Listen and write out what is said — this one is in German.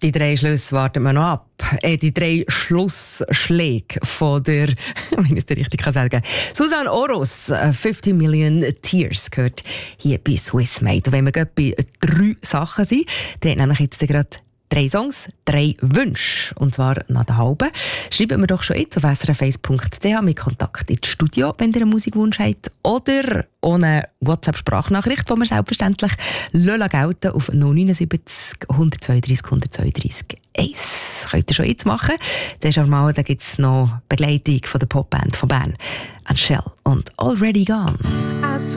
Die 3 Schlüsse warten wir noch ab. Die 3 Schlussschläge von der, wenn ich es dir richtig sagen kann, Susanne Oros, 50 Million Tears, gehört hier bei Swiss Made. Und wenn wir gerade bei 3 Sachen sind, dann nämlich jetzt gerade 3 Songs, 3 Wünsche. Und zwar nach der halben. Schreiben wir doch schon jetzt auf srf1.ch mit Kontakt ins Studio, wenn ihr einen Musikwunsch habt. Oder ohne WhatsApp-Sprachnachricht, die wir selbstverständlich gelten auf 079 132 132 1. Könnt ihr schon jetzt machen. Zuerst einmal, da gibt es noch Begleitung von der Popband von Bern. Shell und Already Gone.